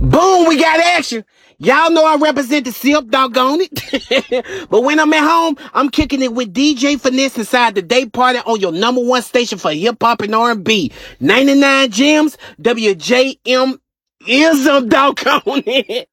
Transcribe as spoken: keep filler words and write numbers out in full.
Boom, we got action. Y'all know I represent the Sip, doggone it. But when I'm at home, I'm kicking it with D J Finesse inside the day party on your number one station for hip hop and R and B. ninety-nine Gems, W J M ism, doggone it.